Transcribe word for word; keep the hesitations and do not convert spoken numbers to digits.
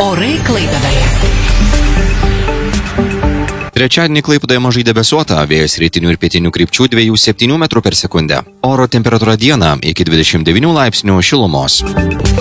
Orai Klaipėdoje. Trečiadienį Klaipėdoje mažai debesuota, vėjas rytinių ir pietinių krypčių dviejų septynių metrų per sekundę. Oro temperatūra dieną iki dvidešimt devynių laipsnių šilumos.